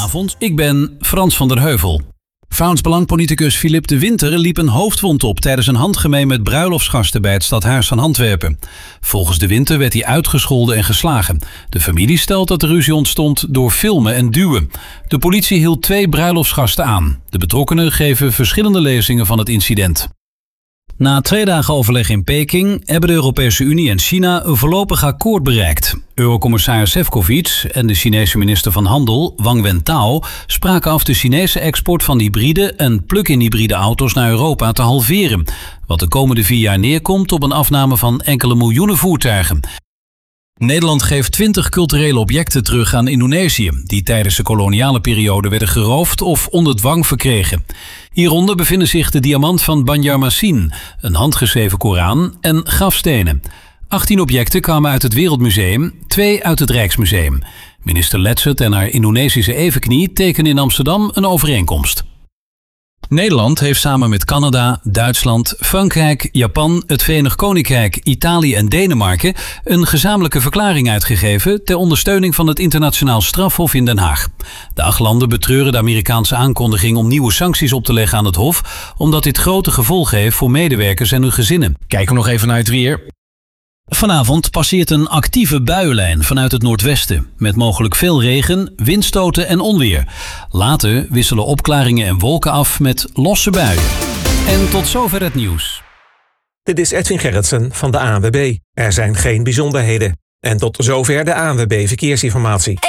Goedenavond, ik ben Frans van der Heuvel. Vakbondpoliticus Philippe de Winter liep een hoofdwond op tijdens een handgemeen met bruiloftsgasten bij het Stadhuis van Antwerpen. Volgens de Winter werd hij uitgescholden en geslagen. De familie stelt dat de ruzie ontstond door filmen en duwen. De politie hield 2 bruiloftsgasten aan. De betrokkenen geven verschillende lezingen van het incident. Na 2 dagen overleg in Peking hebben de Europese Unie en China een voorlopig akkoord bereikt. Eurocommissaris Šefčovič en de Chinese minister van Handel, Wang Wentao, spraken af de Chinese export van hybride en plug-in hybride auto's naar Europa te halveren, wat de komende 4 jaar neerkomt op een afname van enkele miljoenen voertuigen. Nederland geeft 20 culturele objecten terug aan Indonesië, die tijdens de koloniale periode werden geroofd of onder dwang verkregen. Hieronder bevinden zich de diamant van Banjarmasin, een handgeschreven Koran en grafstenen. 18 objecten kwamen uit het Wereldmuseum, 2 uit het Rijksmuseum. Minister Letzert en haar Indonesische evenknie tekenen in Amsterdam een overeenkomst. Nederland heeft samen met Canada, Duitsland, Frankrijk, Japan, het Verenigd Koninkrijk, Italië en Denemarken een gezamenlijke verklaring uitgegeven ter ondersteuning van het internationaal strafhof in Den Haag. De 8 landen betreuren de Amerikaanse aankondiging om nieuwe sancties op te leggen aan het hof, omdat dit grote gevolgen heeft voor medewerkers en hun gezinnen. Kijken we nog even naar het weer. Vanavond passeert een actieve buienlijn vanuit het noordwesten, met mogelijk veel regen, windstoten en onweer. Later wisselen opklaringen en wolken af met losse buien. En tot zover het nieuws. Dit is Edwin Gerritsen van de ANWB. Er zijn geen bijzonderheden. En tot zover de ANWB Verkeersinformatie.